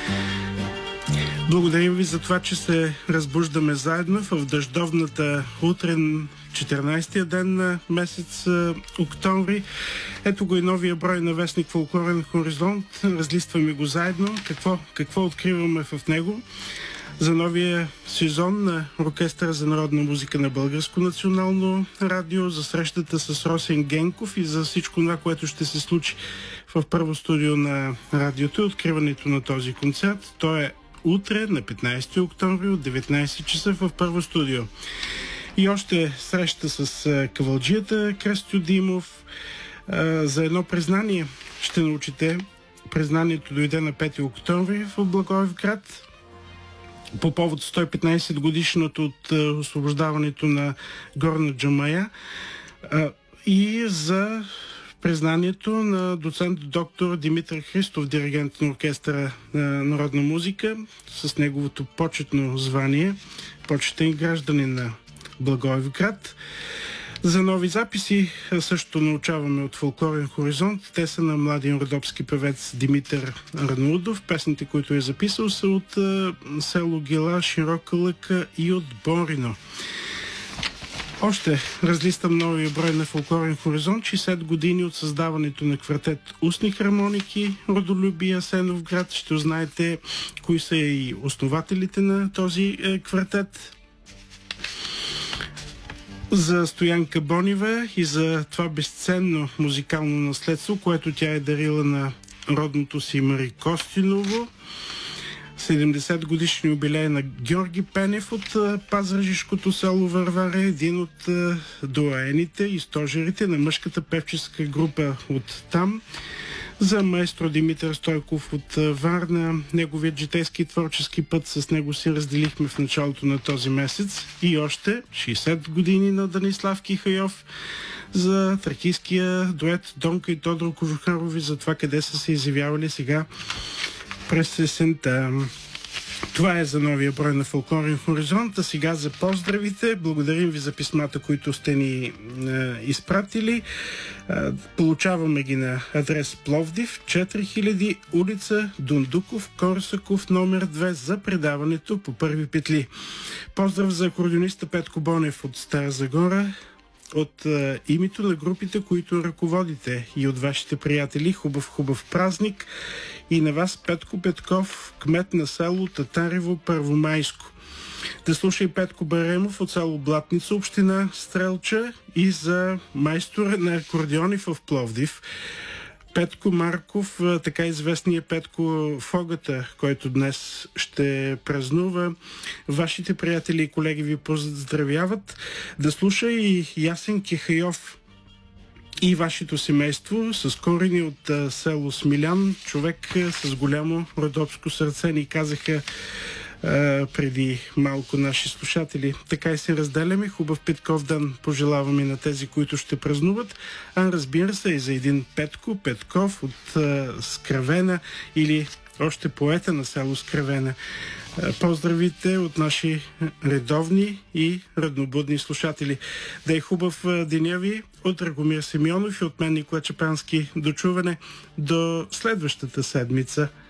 Благодарим ви за това, че се разбуждаме заедно в дъждовната утрен 14-я ден на месец октомври. Ето го и новия брой на вестник Фолклорен хоризонт. Разлистваме го заедно. Какво откриваме в него? За новия сезон на Оркестъра за народна музика на Българско национално радио, за срещата с Росен Генков и за всичко това, което ще се случи в първо студио на радиото и откриването на този концерт. То е утре на 15 октомври от 19 часа в първо студио. И още среща с кавалджията Кръстю Димов. За едно признание ще научите. Признанието дойде на 5 октомври в Благоевград по повод 115 годишното от освобождаването на Горна Джамая, и за признанието на доцент доктор Димитър Христов, диригент на Оркестъра на народна музика, с неговото почетно звание, почетен гражданин на Благоевград. За нови записи също научаваме от Фолклорен хоризонт. Те са на младия родопски певец Димитър Арнаудов. Песните, които е записал, са от село Гела, Широка лъка и от Борино. Още разлистам новия брой на Фолклорен хоризонт. 60 години от създаването на квартет Устни хармоники Родолюбие Асеновград. Ще узнаете кои са и основателите на този квартет. За Стоянка Бонева и за това безценно музикално наследство, което тя е дарила на родното си Мари Костиново. 70 годишни юбилей на Георги Пенев от пазарджишкото село Варвара, един от доайените и стожерите на мъжката певческа група от там. За маестро Димитър Стойков от Варна, неговият житейски и творчески път, с него си разделихме в началото на този месец. И още 60 години на Данислав Кихайов, за тракийския дует Донка и Тодор Кожухарови, за това къде са се изявявали сега през есента. Това е за новия брой на Фолклорен хоризонт. А сега за поздравите. Благодарим ви за писмата, които сте ни изпратили. Получаваме ги на адрес Пловдив, 4000, улица Дундуков, Корсаков, номер 2 за предаването по първи петли. Поздрав за акордеониста Петко Бонев от Стара Загора. От името на групите, които ръководите, и от вашите приятели, хубав празник. И на вас Петко Петков, кмет на село Татарево, Първомайско. Да слуша и Петко Баремов от село Блатница, община Стрелча, и за майстора на акордеони в Пловдив Петко Марков, така известния Петко Фогата, който днес ще празнува. Вашите приятели и колеги ви поздравяват. Да слуша и Ясен Кихайов и вашето семейство с корени от село Смилян. Човек с голямо родопско сърце, ни казаха преди малко наши слушатели. Така и се разделяме. Хубав Петков ден пожелаваме на тези, които ще празнуват. А разбира се и за един Петко Петков от Скравена, или още поета на село Скравена. Поздравите от наши редовни и раднобудни слушатели. Да е хубав деня ви от Драгомир Симеонов и от мен Никола Чапански. До чуване до следващата седмица.